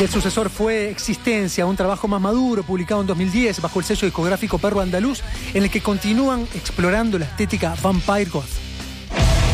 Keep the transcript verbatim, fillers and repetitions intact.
Y el sucesor fue Existencia, un trabajo más maduro, publicado en dos mil diez bajo el sello discográfico Perro Andaluz, en el que continúan explorando la estética Vampire Goth.